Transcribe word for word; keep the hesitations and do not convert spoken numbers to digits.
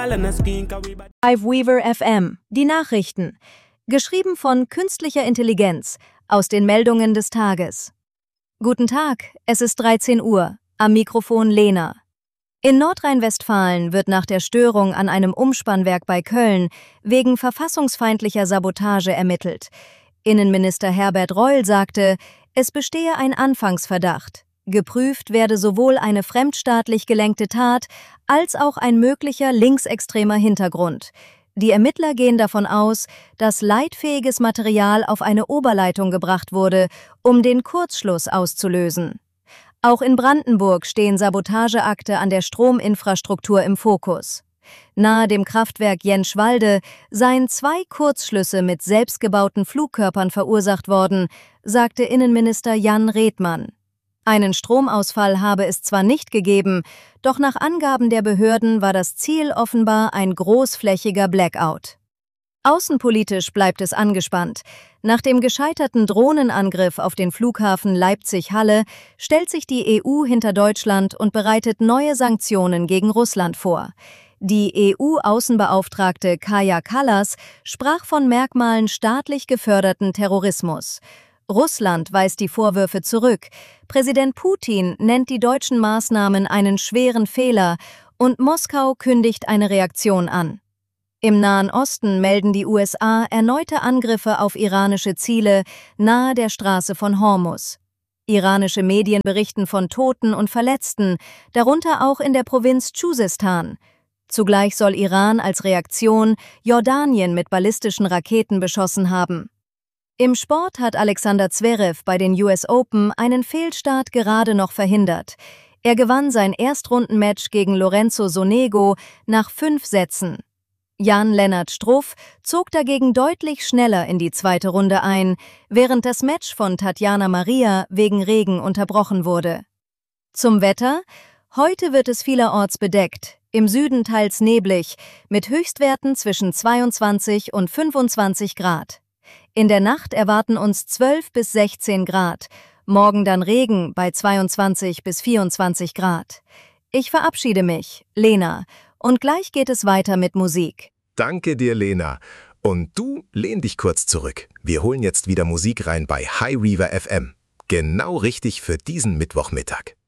Five Weaver F M, die Nachrichten. Geschrieben von künstlicher Intelligenz, aus den Meldungen des Tages. Guten Tag, es ist dreizehn Uhr, am Mikrofon Lena. In Nordrhein-Westfalen wird nach der Störung an einem Umspannwerk bei Köln wegen verfassungsfeindlicher Sabotage ermittelt. Innenminister Herbert Reul sagte, es bestehe ein Anfangsverdacht. Geprüft werde sowohl eine fremdstaatlich gelenkte Tat als auch ein möglicher linksextremer Hintergrund. Die Ermittler gehen davon aus, dass leitfähiges Material auf eine Oberleitung gebracht wurde, um den Kurzschluss auszulösen. Auch in Brandenburg stehen Sabotageakte an der Strominfrastruktur im Fokus. Nahe dem Kraftwerk Jenschwalde seien zwei Kurzschlüsse mit selbstgebauten Flugkörpern verursacht worden, sagte Innenminister Jan Redmann. Einen Stromausfall habe es zwar nicht gegeben, doch nach Angaben der Behörden war das Ziel offenbar ein großflächiger Blackout. Außenpolitisch bleibt es angespannt. Nach dem gescheiterten Drohnenangriff auf den Flughafen Leipzig-Halle stellt sich die E U hinter Deutschland und bereitet neue Sanktionen gegen Russland vor. Die E U-Außenbeauftragte Kaja Kallas sprach von Merkmalen staatlich geförderten Terrorismus. Russland weist die Vorwürfe zurück. Präsident Putin nennt die deutschen Maßnahmen einen schweren Fehler und Moskau kündigt eine Reaktion an. Im Nahen Osten melden die U S A erneute Angriffe auf iranische Ziele nahe der Straße von Hormuz. Iranische Medien berichten von Toten und Verletzten, darunter auch in der Provinz Chusestan. Zugleich soll Iran als Reaktion Jordanien mit ballistischen Raketen beschossen haben. Im Sport hat Alexander Zverev bei den U S Open einen Fehlstart gerade noch verhindert. Er gewann sein Erstrundenmatch gegen Lorenzo Sonego nach fünf Sätzen. Jan-Lennart Struff zog dagegen deutlich schneller in die zweite Runde ein, während das Match von Tatjana Maria wegen Regen unterbrochen wurde. Zum Wetter: Heute wird es vielerorts bedeckt, im Süden teils neblig, mit Höchstwerten zwischen zweiundzwanzig und fünfundzwanzig Grad. In der Nacht erwarten uns zwölf bis sechzehn Grad, morgen dann Regen bei zweiundzwanzig bis vierundzwanzig Grad. Ich verabschiede mich, Lena, und gleich geht es weiter mit Musik. Danke dir, Lena. Und du, lehn dich kurz zurück. Wir holen jetzt wieder Musik rein bei Hi Weaver F M. Genau richtig für diesen Mittwochmittag.